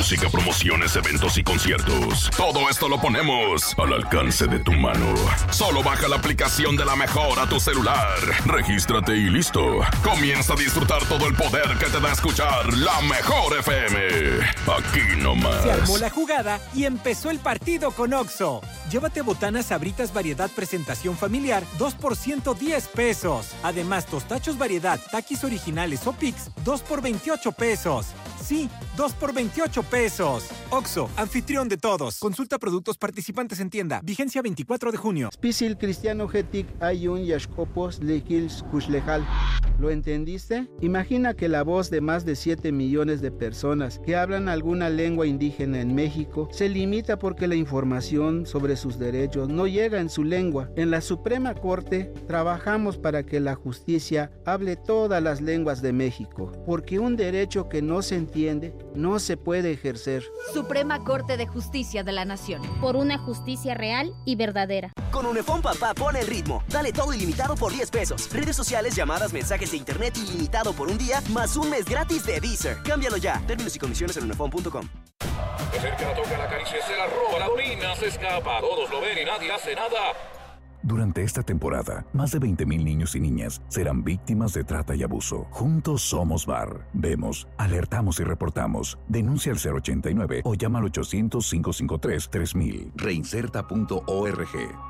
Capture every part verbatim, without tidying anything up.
música, promociones, eventos y conciertos. Todo esto lo ponemos al alcance de tu mano. Solo baja la aplicación de La Mejor a tu celular. Regístrate y listo. Comienza a disfrutar todo el poder que te da escuchar La Mejor F M. Aquí nomás. Se armó la jugada y empezó el partido con Oxxo. Llévate botanas Sabritas variedad presentación familiar, dos por ciento diez pesos. Además, tostachos variedad, taquis originales o Pix, dos por veintiocho pesos. Sí, dos por veintiocho pesos. Oxxo, anfitrión de todos. Consulta productos participantes en tienda. Vigencia veinticuatro de junio. Spisil Cristiano Getik Ayun Yashkopos Lekils Kushlejal. ¿Lo entendiste? Imagina que la voz de más de siete millones de personas que hablan alguna lengua indígena en México se limita porque la información sobre sus derechos no llega en su lengua. En la Suprema Corte trabajamos para que la justicia hable todas las lenguas de México, porque un derecho que no se entiende no se puede ejercer. Suprema Corte de Justicia de la Nación. Por una justicia real y verdadera. Con Unifón Papá pone el ritmo. Dale todo ilimitado por diez pesos. Redes sociales, llamadas, mensajes de internet ilimitado por un día, más un mes gratis de Deezer. Cámbialo ya. Términos y condiciones en unifón punto com. Se acerca, la toca, la acaricia, se la roba, la orina, se escapa. Todos lo ven y nadie hace nada. Durante esta temporada, más de veinte mil niños y niñas serán víctimas de trata y abuso. Juntos somos V A R. Vemos, alertamos y reportamos. Denuncia al cero ochenta y nueve o llama al ochocientos, cinco cinco tres, tres mil. Reinserta punto org.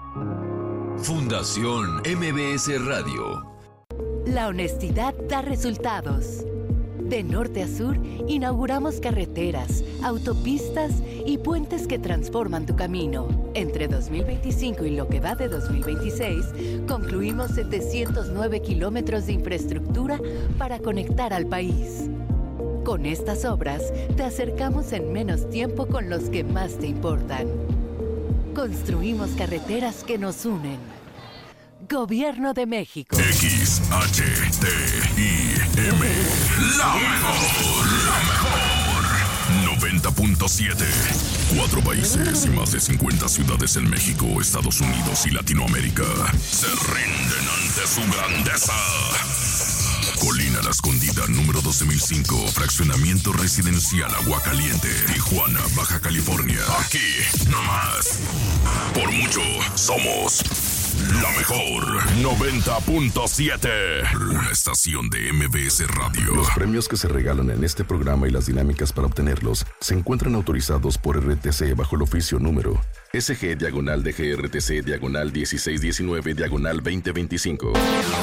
Fundación M B S Radio. La honestidad da resultados. De norte a sur, inauguramos carreteras, autopistas y puentes que transforman tu camino. Entre dos mil veinticinco y lo que va de dos mil veintiséis, concluimos setecientos nueve kilómetros de infraestructura para conectar al país. Con estas obras, te acercamos en menos tiempo con los que más te importan. Construimos carreteras que nos unen. Gobierno de México. X H T I M. La mejor. La mejor. noventa punto siete. Cuatro países y más de cincuenta ciudades en México, Estados Unidos y Latinoamérica se rinden ante su grandeza. Colina La Escondida, número doce mil cinco, fraccionamiento residencial Aguacaliente, Tijuana, Baja California. Aquí, nomás. Por mucho, somos la mejor. noventa punto siete. Una estación de M B S Radio. Los premios que se regalan en este programa y las dinámicas para obtenerlos se encuentran autorizados por R T C bajo el oficio número S G diagonal D G R T C diagonal dieciséis diecinueve diagonal veinte veinticinco.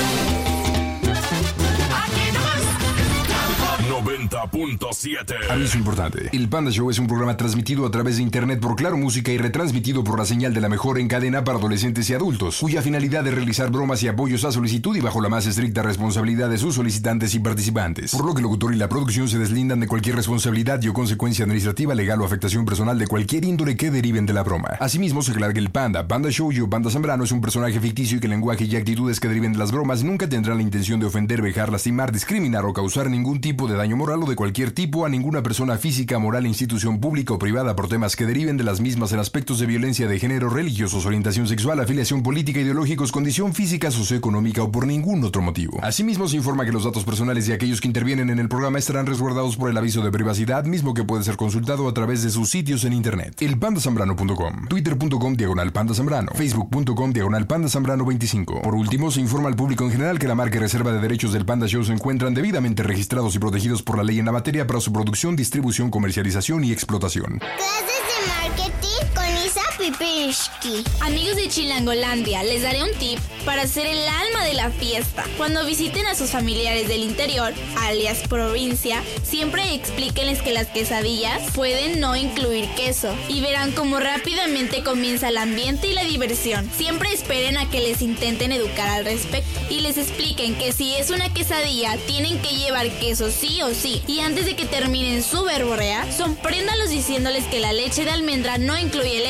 noventa punto siete. Aviso importante. El Panda Show es un programa transmitido a través de internet por Claro Música y retransmitido por la señal de La Mejor en cadena para adolescentes y adultos, cuya finalidad es realizar bromas y apoyos a solicitud y bajo la más estricta responsabilidad de sus solicitantes y participantes. Por lo que el locutor y la producción se deslindan de cualquier responsabilidad y o consecuencia administrativa, legal o afectación personal de cualquier índole que deriven de la broma. Asimismo, se aclara que el Panda, Panda Show y o Panda Zambrano es un personaje ficticio y que el lenguaje y actitudes que deriven de las bromas nunca tendrán la intención de ofender, vejar, lastimar, discriminar o causar ningún tipo de daño moral o de cualquier tipo a ninguna persona física, moral, institución pública o privada por temas que deriven de las mismas en aspectos de violencia de género, religiosos, orientación sexual, afiliación política, ideológicos, condición física, socioeconómica o por ningún otro motivo. Asimismo, se informa que los datos personales de aquellos que intervienen en el programa estarán resguardados por el aviso de privacidad, mismo que puede ser consultado a través de sus sitios en internet. el panda zambrano punto com, twitter punto com diagonal panda zambrano, facebook punto com diagonal panda zambrano veinticinco. Por último, se informa al público en general que la marca y reserva de derechos del Panda Show se encuentran debidamente registrados y protegidos por la ley en la materia para su producción, distribución, comercialización y explotación. Clases de marketing con Isa Pipirishki. Amigos de Chilangolandia, les daré un tip para ser el alma de la fiesta. Cuando visiten a sus familiares del interior, alias provincia, siempre explíquenles que las quesadillas pueden no incluir queso y verán cómo rápidamente comienza el ambiente y la diversión. Siempre esperen a que les intenten educar al respecto y les expliquen que si es una quesadilla tienen que llevar queso sí o sí, y antes de que terminen su verborrea, sorpréndalos diciéndoles que la leche de almendra no incluye leche o el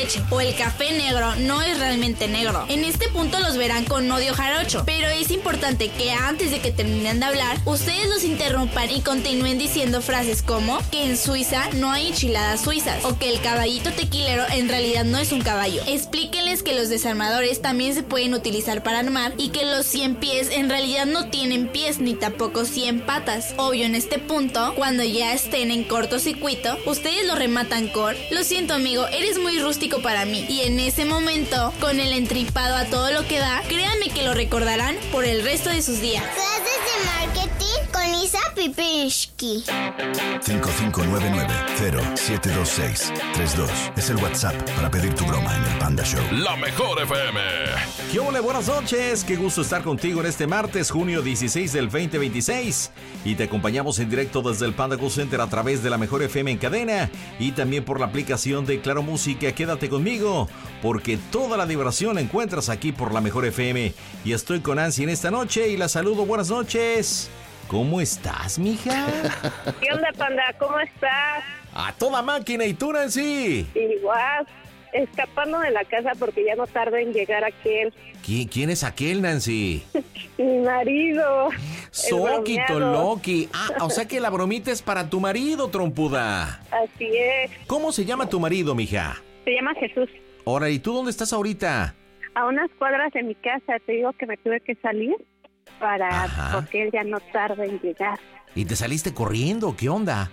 el café negro no es realmente negro. En este punto los verán con odio jarocho, pero es importante que antes de que terminen de hablar, ustedes los interrumpan y continúen diciendo frases como que en Suiza no hay enchiladas suizas o que el caballito tequilero en realidad no es un caballo. Explíquenles que los desarmadores también se pueden utilizar para armar y que los cien pies en realidad no tienen pies ni tampoco cien patas. Obvio, en este punto, cuando ya estén en cortocircuito, ustedes lo rematan con: lo siento amigo, eres muy rústico para mí. Y en ese momento, con el entripado a todo lo que da, créanme que lo recordarán por el resto de sus días. Clases de marketing con Isa Pipinski. cinco cinco nueve nueve cero siete dos seis tres dos es el WhatsApp para pedir tu broma en el Panda Show. La mejor F M. ¿Qué ole? Buenas noches. Qué gusto estar contigo en este martes, junio dieciséis del veinte veintiséis. Y te acompañamos en directo desde el Panda Go Center a través de la mejor F M en cadena y también por la aplicación de Claro Música. Quédate conmigo porque toda la diversión la encuentras aquí por la mejor F M. Y estoy con Nancy en esta noche y la saludo. Buenas noches. ¿Cómo estás, mija? ¿Qué onda, Panda? ¿Cómo estás? A toda máquina. ¿Y tú, Nancy? Igual, escapando de la casa porque ya no tarda en llegar aquel. ¿Qui- ¿Quién es aquel, Nancy? Mi marido. Soquito Loki. Ah, o sea que la bromita es para tu marido, trompuda. Así es. ¿Cómo se llama tu marido, mija? Se llama Jesús. Ahora, ¿y tú dónde estás ahorita? A unas cuadras de mi casa. Te digo que me tuve que salir para Ajá. porque él ya no tarda en llegar. ¿Y te saliste corriendo? ¿Qué onda?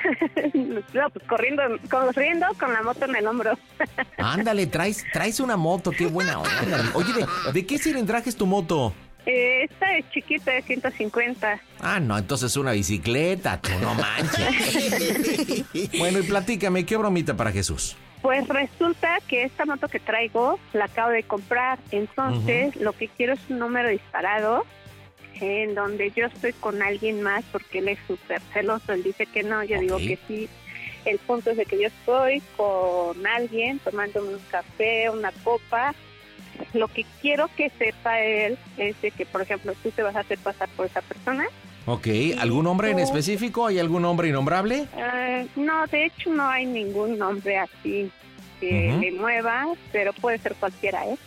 No, pues corriendo, corriendo con la moto en el hombro. Ándale, traes, traes una moto, qué buena onda. Oye, ¿de, ¿de qué cilindraje es tu moto? Eh, esta es chiquita, es ciento cincuenta. Ah, no, entonces es una bicicleta, tú no manches. Bueno, y platícame, ¿qué bromita para Jesús? Pues resulta que esta moto que traigo la acabo de comprar. Entonces, uh-huh. lo que quiero es un número disparado en donde yo estoy con alguien más porque él es súper celoso. Él dice que no, yo okay. digo que sí. El punto es de que yo estoy con alguien tomándome un café, una copa. Lo que quiero que sepa él es de que, por ejemplo, tú te vas a hacer pasar por esa persona. Ok, ¿algún nombre en específico? ¿Hay algún nombre innombrable? Uh, no, de hecho no hay ningún nombre así que uh-huh. le mueva, pero puede ser cualquiera, ¿eh?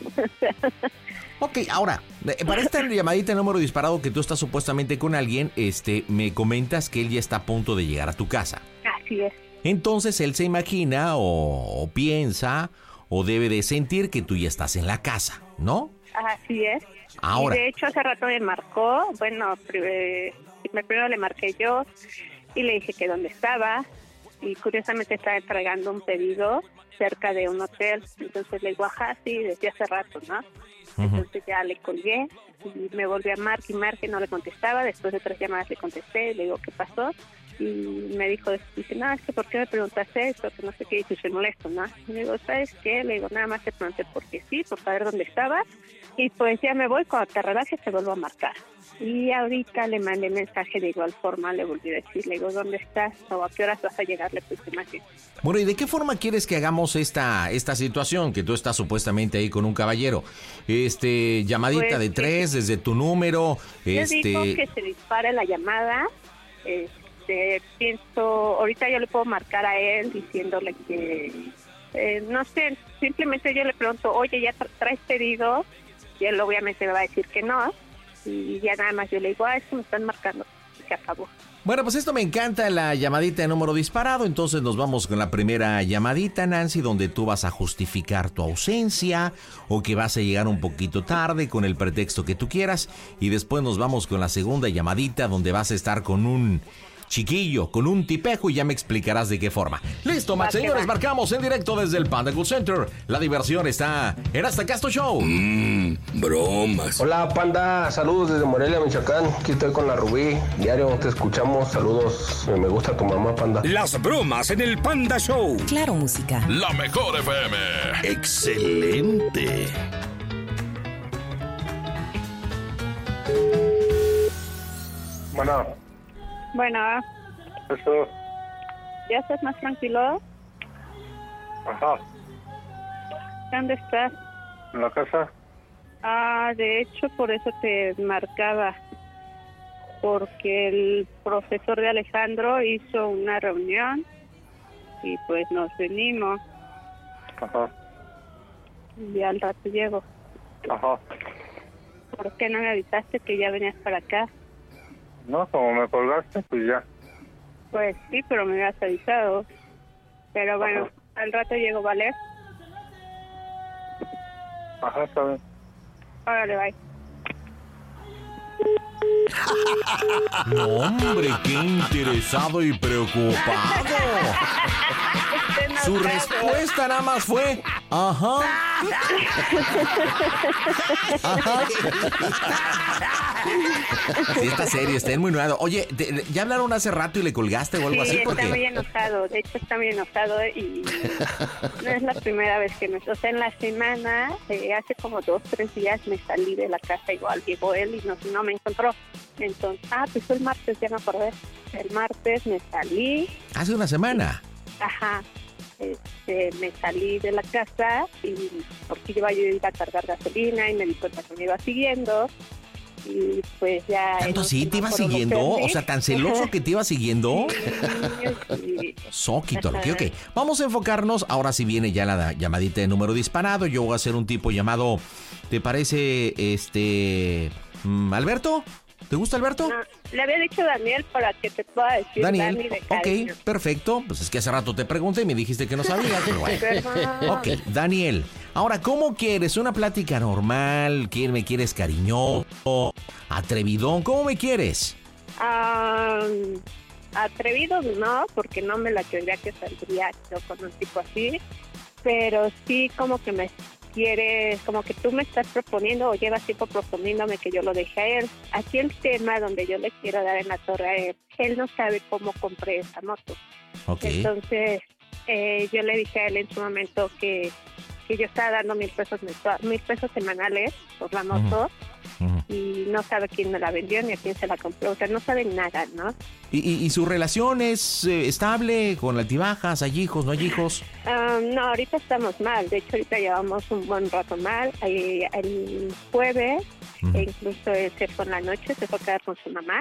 Ok, ahora, para esta llamadita de número disparado que tú estás supuestamente con alguien, este, me comentas que él ya está a punto de llegar a tu casa. Así es. Entonces él se imagina o, o piensa o debe de sentir que tú ya estás en la casa, ¿no? Así es. Ahora. Y de hecho hace rato me marcó, bueno, primero le marqué yo y le dije que dónde estaba y curiosamente estaba entregando un pedido cerca de un hotel. Entonces le digo, ajá, sí, desde hace rato, ¿no? Uh-huh. Entonces ya le colgué y me volví a marcar y marcar y no le contestaba. Después de tres llamadas le contesté, le digo, ¿qué pasó? Y me dijo, dice, no, es que ¿por qué me preguntaste esto? Que no sé qué, y se molesto, ¿no? Y le digo, ¿sabes qué? Le digo, nada más te pregunté porque sí, por saber dónde estabas. Y pues ya me voy, cuando te relajes te vuelvo a marcar. Y ahorita le mandé mensaje de igual forma, le volví a decir, le digo, ¿dónde estás? O ¿a qué horas vas a llegar? Le puse imagen. Bueno, ¿y de qué forma quieres que hagamos esta esta situación? Que tú estás supuestamente ahí con un caballero. Este, llamadita pues, de tres, sí. desde tu número. Yo este... digo que se dispare la llamada. Este, pienso, ahorita yo le puedo marcar a él diciéndole que, eh, no sé, simplemente yo le pregunto, oye, ¿ya tra- traes pedido? Y él obviamente me va a decir que no. Y ya nada más yo le digo, ah, es que me están marcando. Y se acabó. Bueno, pues esto me encanta, la llamadita de número disparado. Entonces nos vamos con la primera llamadita, Nancy, donde tú vas a justificar tu ausencia o que vas a llegar un poquito tarde con el pretexto que tú quieras. Y después nos vamos con la segunda llamadita, donde vas a estar con un chiquillo, con un tipejo, y ya me explicarás de qué forma. Listo, Max, señores, marcamos en directo desde el Panda Go Center. La diversión está en Hasta Casto Show. Mmm, bromas. Hola, Panda, saludos desde Morelia, Michoacán. Aquí estoy con la Rubí, diario te escuchamos, saludos. Me gusta tu mamá, Panda. Las bromas en el Panda Show. Claro Música. La mejor F M. Excelente. Bueno. Bueno, Eso. ¿ya estás más tranquilo? Ajá. ¿Dónde estás? En la casa. Ah, de hecho, por eso te marcaba. Porque el profesor de Alejandro hizo una reunión y pues nos venimos. Ajá. Y al rato llego. Ajá. ¿Por qué no me avisaste que ya venías para acá? No, como me colgaste, pues ya. Pues sí, pero me hubieras avisado. Pero bueno, Ajá. al rato llego, ¿vale? Ajá, está bien. Órale, bye. No, hombre, qué interesado y preocupado. Su respuesta nada más fue, ajá. Ajá. Sí, está serio, está muy nuevo. Oye, te- ¿ya hablaron hace rato y le colgaste o algo Sí, así? está Porque muy enojado. De hecho, está muy enojado y no es la primera vez que me... O sea, en la semana, eh, hace como dos, tres días me salí de la casa igual. Llegó él y no, no me encontró. Entonces, ah, pues fue el martes, ya me acordé. El martes me salí. hace una semana. Ajá. Este, me salí de la casa y porque iba yo a ir a cargar gasolina y me di cuenta que me iba siguiendo. Y pues ya... ¿Tanto él así no te iba me acuerdo siguiendo? lo que O sea, tan celoso que te iba siguiendo. Sí. Soquito, Ajá. ok, ok. Vamos a enfocarnos. Ahora sí viene ya la llamadita de número disparado. Yo voy a hacer un tipo llamado. ¿Te parece este. mm, Alberto? ¿Te gusta Alberto? No, le había dicho a Daniel para que te pueda decir Daniel, Dani de cariño. ok, perfecto. Pues es que hace rato te pregunté y me dijiste que no sabías. Pero bueno. Perdón. Ok, Daniel. Ahora, ¿cómo quieres? ¿Una plática normal? ¿Quién me quieres cariñoso? ¿Atrevidón? ¿Cómo me quieres? Ah, atrevido no, porque no me la creería que saldría yo con un tipo así, pero sí como que me quieres, como que tú me estás proponiendo o llevas tiempo proponiéndome que yo lo deje a él. Aquí el tema donde yo le quiero dar en la torre a él, él no sabe cómo compré esa moto. Ok. Entonces, eh, yo le dije a él en su momento que, que yo estaba dando mil pesos mensual- mil pesos semanales por la moto. Ujú. Y no sabe quién me la vendió ni a quién se la compró, o sea, no sabe nada, ¿no? ¿Y, y, y su relación es eh, estable? ¿Con altibajas? ¿Hay hijos? ¿No hay hijos? Ah, no, ahorita estamos mal, de hecho ahorita llevamos un buen rato mal. Eh, el jueves, Ujú. e incluso él se fue en la noche, se fue a quedar con su mamá.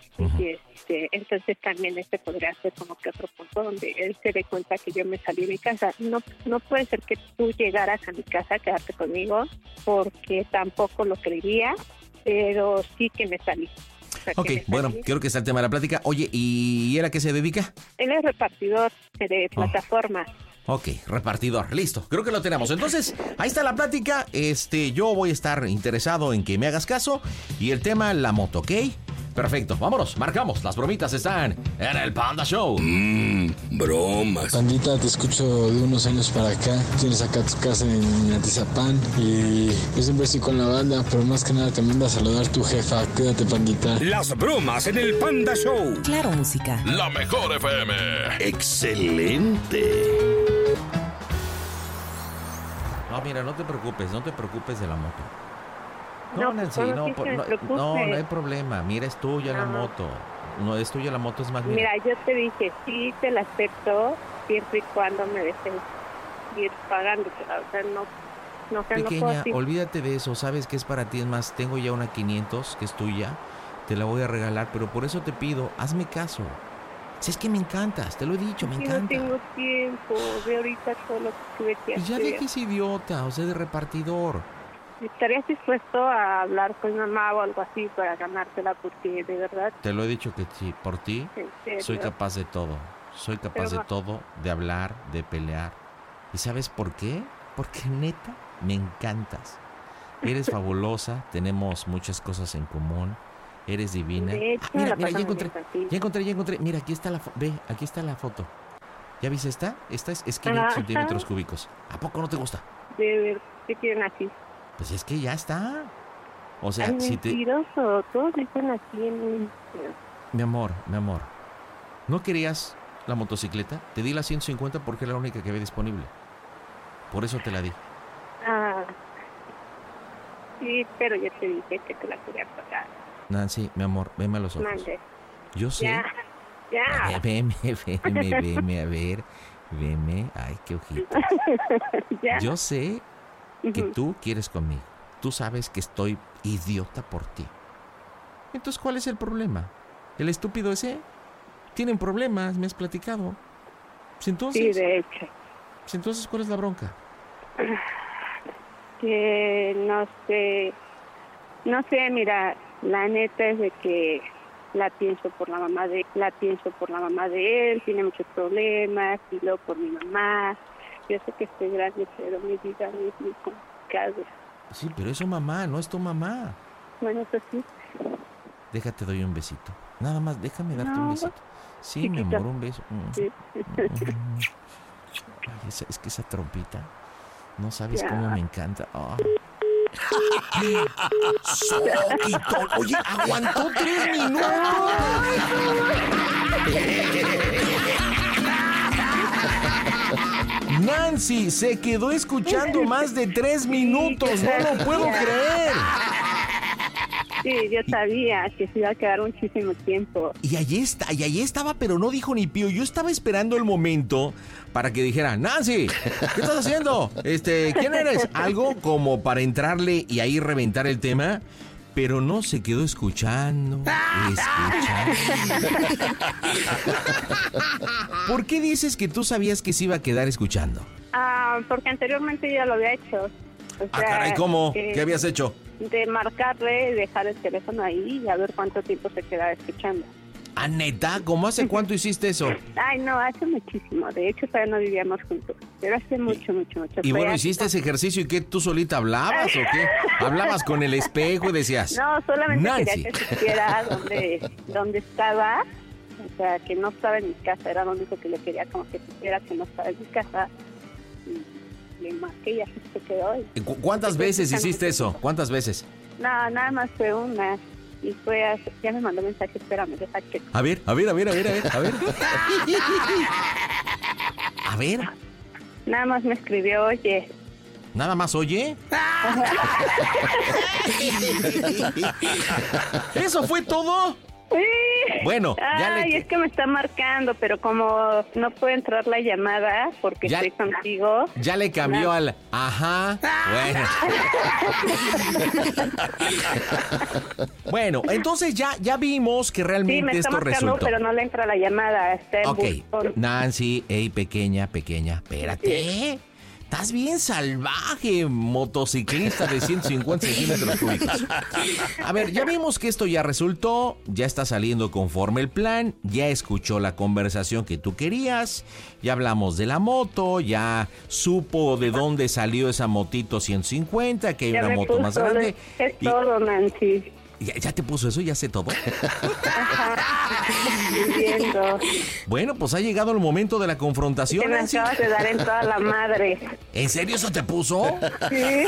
Y este, entonces también este podría ser como que otro punto donde él se dé cuenta que yo me salí de mi casa. No, no puede ser que tú llegaras a mi casa a quedarte conmigo, porque tampoco lo creería, pero sí que me salí. O sea, que Ok, me salí. bueno, creo que está el tema de la plática. Oye, ¿y él a qué se dedica? Él es repartidor de Oh. plataformas. Ok, repartidor, listo, creo que lo tenemos. Entonces, ahí está la plática. Este, yo voy a estar interesado en que me hagas caso. Y el tema, la moto, ¿ok? Perfecto, vámonos, marcamos. Las bromitas están en el Panda Show. Mmm, bromas. Pandita, te escucho de unos años para acá. Tienes acá tu casa en Atizapán. Y yo siempre estoy con la banda, pero más que nada te manda a saludar tu jefa. Cuídate, Pandita. Las bromas en el Panda Show. Claro, música. La mejor F M. Excelente. No, mira, no te preocupes, no te preocupes de la moto. No, No, Nancy, pues, no, sí por- se no, preocupe. no, no hay problema. Mira, es tuya la No. moto. No, es tuya la moto, es más mira. Mira, yo te dije, sí te la acepto, siempre y cuando me dejes ir pagándotela. O sea, no, no, o sea, no puedo Pequeña, así. olvídate de eso. Sabes que es para ti. Es más, tengo ya una quinientos que es tuya. Te la voy a regalar, pero por eso te pido, hazme caso. Si es que me encantas, te lo he dicho, me Sí, no encanta. tengo tiempo, de ahorita todo lo que tuve que Pues ya hacer. de que es idiota, o sea, de repartidor. ¿Estarías dispuesto a hablar con mi mamá o algo así para ganártela? Porque de verdad, Te lo he dicho que sí, por ti en serio. soy capaz de todo. Soy capaz de Pero- todo, de hablar, de pelear. ¿Y sabes por qué? Porque neta, me encantas. Eres fabulosa, tenemos muchas cosas en común. Eres divina. De hecho, Ah, mira, la mira, ya pasamos encontré, bien contigo. ya encontré, ya encontré. Mira, aquí está la foto. Ve, aquí está la foto. ¿Ya viste esta? Esta es, es quinientos Ajá. centímetros cúbicos. ¿A poco no te gusta? De ver, ¿qué quieren así? Pues es que ya está. O sea, Ay, si te... mentiroso, todos dicen así en... Mi amor, mi amor. ¿No querías la motocicleta? Te di la ciento cincuenta porque era la única que había disponible. Por eso te la di. Ah, sí, pero yo te dije que te la quería pagar. Nancy, mi amor, veme a los ojos. Mande. Yo sé. Ya, ya. Ay, veme, veme, veme, a ver. Veme. Ay, qué ojito. Ya. Yo sé que Ujú. tú quieres conmigo. Tú sabes que estoy idiota por ti. Entonces, ¿cuál es el problema? ¿El estúpido ese? Tienen problemas, me has platicado. Pues entonces, Sí, de hecho. pues entonces, ¿cuál es la bronca? Que no sé, no sé, mira, la neta es de que la pienso por la mamá de la pienso por la mamá de él, tiene muchos problemas, y luego por mi mamá. Yo sé que estoy grande, pero mi vida no es muy complicada. Sí, pero es su mamá, no es tu mamá. Bueno, eso sí. Déjate, doy un besito. Nada más, déjame darte No, un besito. Sí, chiquito. mi amor, un beso. Sí. Ay, esa- es que esa trompita, no sabes Ya. cómo me encanta. Ah. Soquito. Oye, aguantó tres minutos. Nancy se quedó escuchando más de tres minutos. No lo puedo creer. Sí, yo sabía que se iba a quedar muchísimo tiempo. Y allí está, y allí estaba, pero no dijo ni pío. Yo estaba esperando el momento para que dijera, Nancy, ¿qué estás haciendo? Este, ¿quién eres? Algo como para entrarle y ahí reventar el tema. Pero no, se quedó escuchando, escuchando. ¿Por qué dices que tú sabías que se iba a quedar escuchando? Ah, porque anteriormente ya lo había hecho. O Ah, sea, caray, ¿cómo? eh, ¿Qué habías hecho? De marcarle, dejar el teléfono ahí y a ver cuánto tiempo se quedaba escuchando. ¿Ah, neta? ¿Cómo hace cuánto hiciste eso? Ay, no, hace muchísimo. De hecho, todavía no vivíamos juntos. Pero hace mucho, mucho, mucho. Y Fue bueno, hace- ¿hiciste ese ejercicio y qué? ¿Tú solita hablabas o qué? ¿Hablabas con el espejo y decías? No, solamente Nancy. quería que supiera dónde, dónde estaba. O sea, que no estaba en mi casa. Era lo único que le quería, como que supiera que no estaba en mi casa. Y le marqué y así se quedó. Y- ¿Cu- ¿Cuántas veces hiciste eso? ¿Cuántas veces? No, nada más fue una. Y fue hace- ya me mandó mensaje, espérame, deja que... A ver, a ver, a ver, a ver, a ver, a ver. A ver, Nada más me escribió, oye. nada más oye. ¿Eso fue todo? Sí. Bueno, ya Ay, le... es que me está marcando, pero como no puede entrar la llamada porque Ya- estoy contigo. Ya le cambió Na- al... Ajá. Bueno. Bueno, entonces ya, ya vimos que Sí, realmente me está esto marcando, resultó. pero no le entra la llamada. Está en Ok, buzón. Nancy, hey, pequeña, pequeña, espérate. Estás bien salvaje, motociclista de ciento cincuenta centímetros cúbicos. A ver, ya vimos que esto ya resultó, ya está saliendo conforme el plan, ya escuchó la conversación que tú querías, ya hablamos de la moto, ya supo de dónde salió esa motito ciento cincuenta, que hay Ya una me moto más puso, grande. Es y- todo, Nancy. ¿Ya, ya te puso eso? ¿Ya sé todo? Entiendo. Bueno, pues ha llegado el momento de la confrontación, Que me Nancy. acabas de dar en toda la madre. ¿En serio eso te puso? Sí.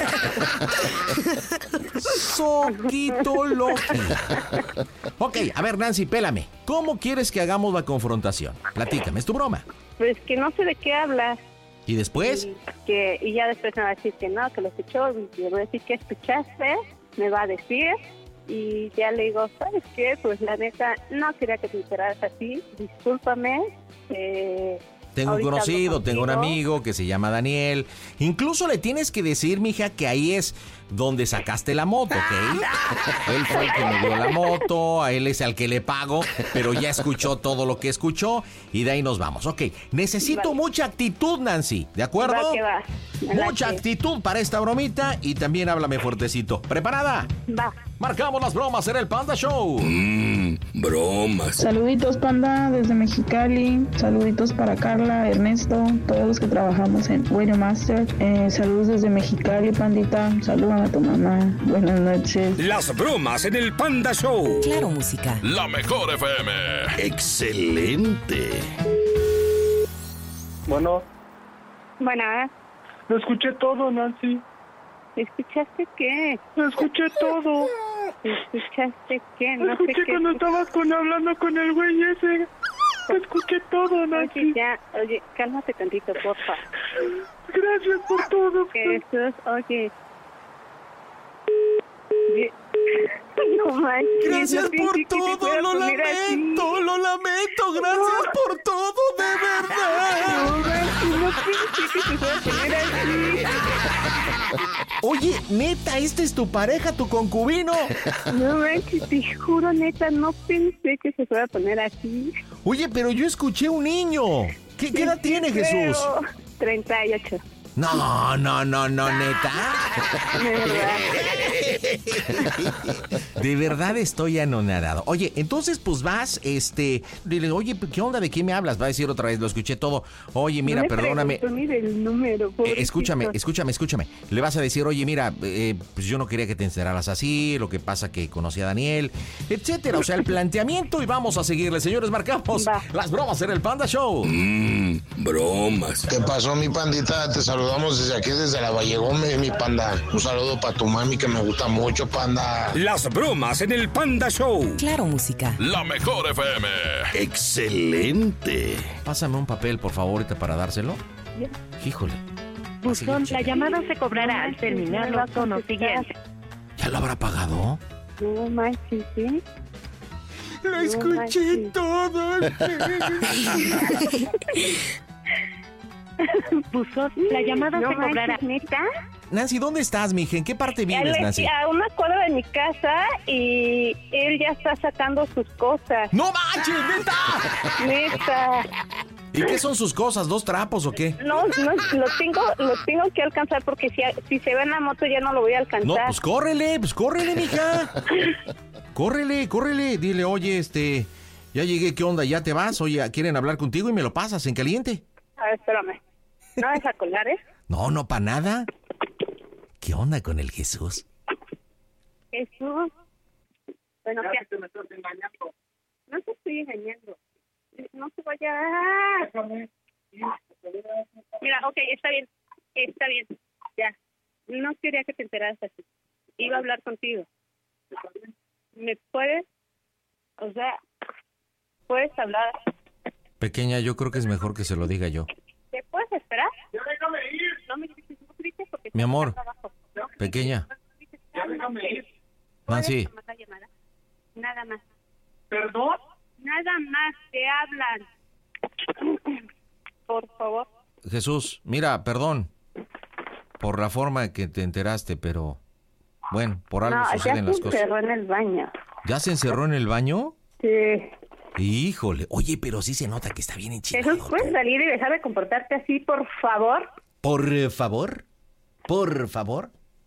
Soquito Loki. Ok, a ver, Nancy, pélame. ¿Cómo quieres que hagamos la confrontación? Platícame, es tu broma. Pues que no sé de qué hablas. ¿Y después? Y, que, y ya después me va a decir que no, que lo escuchó. Y le voy a decir que escuchaste. Me va a decir. Y ya le digo, ¿sabes qué? Pues la neta, no quería que te enteraras así. Discúlpame. Eh, Tengo un ahorita hablo conocido, tengo un contigo. amigo que se llama Daniel. Incluso le tienes que decir, mija, que ahí es donde sacaste la moto, ¿ok? Él fue el que me dio la moto, a él es al que le pago, pero ya escuchó todo lo que escuchó y de ahí nos vamos. Ok, necesito Vale. mucha actitud, Nancy, ¿de acuerdo? Va que va. Me Mucha late. actitud para esta bromita y también háblame fuertecito. ¿Preparada? Va. Marcamos las bromas en el Panda Show. Mmm, bromas. Saluditos, Panda, desde Mexicali. Saluditos para Carla, Ernesto, todos los que trabajamos en Radio Master. Eh, saludos desde Mexicali, Pandita. Saludos a tu mamá. Buenas noches. Las bromas en el Panda Show. Claro, música. La mejor F M. Excelente. Bueno, Bueno, lo escuché todo, Nancy. ¿escuchaste qué? Lo escuché todo. ¿Escuchaste qué? Lo No sé escuché qué. cuando estabas con, hablando con el güey ese. Lo escuché todo, Nancy. Oye, ya, oye, cálmate tantito, porfa. Gracias por todo. Jesús, oye. Ye- No manches. Gracias no pensé por que te todo, fuera a lo poner así. lamento, lo lamento, gracias por todo, de verdad. No manches, no pensé que te fuera a poner así. Oye, neta, ¿este es tu pareja, tu concubino? No manches, te juro, neta, no pensé que se fuera a poner así. Oye, pero yo escuché un niño. ¿Qué, qué edad tiene Creo. Jesús? treinta y ocho. No, no, no, no, neta. De verdad estoy anonadado. Oye, entonces pues vas, este, dile, oye, ¿qué onda? ¿De qué me hablas? Va a decir otra vez, lo escuché todo. Oye, mira, no me perdóname. Mire el número, pobrecito. Escúchame, escúchame, escúchame. Le vas a decir, oye, mira, eh, pues yo no quería que te enteraras así, lo que pasa que conocí a Daniel, etcétera. O sea, el planteamiento y vamos a seguirle. Señores, marcamos Va. las bromas en el Panda Show. Mmm, bromas. ¿Qué pasó, mi pandita? Te saludamos desde aquí, desde la Valle Gómez, mi panda. Un saludo para tu mami que me gusta mucho, panda. Las bromas en el Panda Show. Claro, música. La mejor F M. Excelente. Pásame un papel, por favor, ahorita para dárselo. Ya. Híjole. Buzón, la llamada se cobrará al terminar los tonos siguientes. ¿Ya lo habrá pagado? No manches, ¿sí? Lo escuché no todo. Buzón, la llamada no se cobrará. Manches, ¿neta? Nancy, ¿dónde estás, mija? ¿En qué parte vives, Nancy? A una cuadra de mi casa y él ya está sacando sus cosas. ¡No manches, neta! Neta. ¿Y qué son sus cosas? ¿Dos trapos o qué? No, no, lo tengo, lo tengo que alcanzar porque si, si se ve en la moto ya no lo voy a alcanzar. No, pues córrele, pues córrele, mija. Córrele, córrele. Dile, oye, este, ya llegué, ¿qué onda? ¿Ya te vas? Oye, ¿quieren hablar contigo? Y me lo pasas en caliente. A ver, espérame. No vas a colgar, ¿eh? No, no, para nada. ¿Qué onda con el Jesús? Jesús. Bueno, ¿qué? Me estás engañando. No te estoy engañando. No se vaya. Mira, ok, está bien. Está bien. Ya. No quería que te enteraras así. Iba a hablar contigo. ¿Me puedes? O sea, ¿puedes hablar? Pequeña, yo creo que es mejor que se lo diga yo. ¿Te puedes esperar? Ya déjame ir. No me grites, no grites porque... Mi amor, pequeña. Ya déjame ir. Nancy. Nada más. ¿Perdón? Nada más, te hablan. Por favor. Jesús, mira, perdón por la forma en que te enteraste, pero bueno, por algo no, suceden las cosas. Ya se encerró en el baño. ¿Ya se encerró en el baño? Sí. Híjole, oye, pero sí se nota que está bien enchilado. Jesús, ¿puedes salir y dejar de comportarte así, por favor? ¿Por eh, favor? ¿Por favor?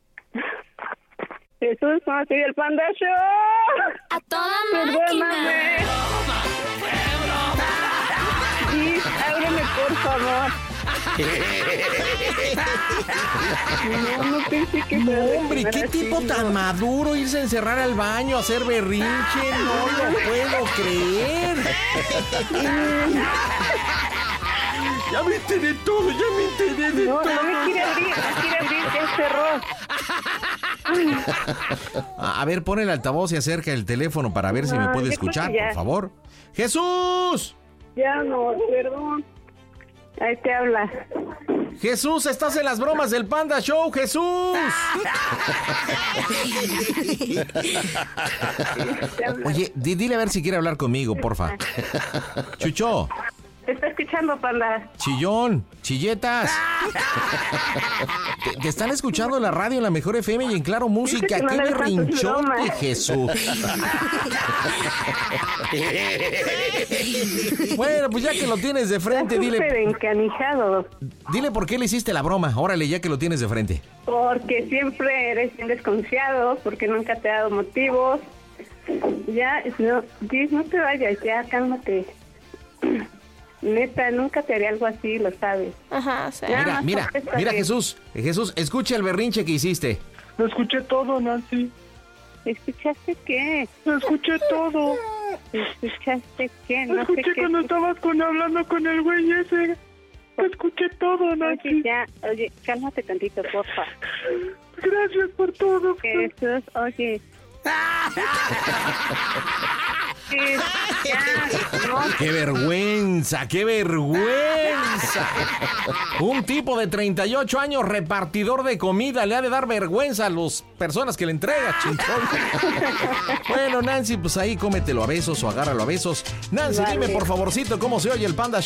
Jesús, no soy el Panda Show. ¡A toda Perdóname. Sí, ábreme, por favor. No, no pensé que no, hombre, qué tipo así, tan no. maduro irse a encerrar al baño, a hacer berrinche, no lo puedo creer. Ya me enteré todo, ya me enteré de no, todo. No, no me quiere abrir, no quiere abrir, ya cerró. A ver, pon el altavoz y acerca el teléfono para ver no, si me puede escuchar, por favor. ¡Jesús! Ya no, perdón. Ahí te habla. Jesús, estás en las bromas del Panda Show, Jesús. Oye, di, dile a ver si quiere hablar conmigo, porfa. Chucho. Te está escuchando, Panda. Chillón, chilletas. Te, te están escuchando en la radio, en la mejor F M y en Claro Música. No ¡Qué berrinchote, Jesús! Bueno, pues ya que lo tienes de frente, está dile... encanijado. Dile por qué le hiciste la broma. Órale, ya que lo tienes de frente. Porque siempre eres bien desconfiado, porque nunca te ha dado motivos. Ya, no, no te vayas, ya, cálmate. Neta, nunca te haré algo así, lo sabes. Ajá, sí. Mira, mira, mira, Jesús. Jesús, escucha el berrinche que hiciste. Lo escuché todo, Nancy. ¿Escuchaste qué? Lo escuché todo. ¿Escuchaste qué? Lo No escuché sé qué. cuando estabas con, hablando con el güey ese. Lo escuché todo, Nancy. Oye, ya, oye, cálmate tantito, porfa. Gracias por todo. Jesús, oye... Sí, ya, no. ¡Qué vergüenza! ¡Qué vergüenza! Un tipo de treinta y ocho años, repartidor de comida, le ha de dar vergüenza a las personas que le entrega, chingón. Bueno, Nancy, pues ahí cómetelo a besos o agárralo a besos. Nancy, vale. Dime por favorcito cómo se oye el Panda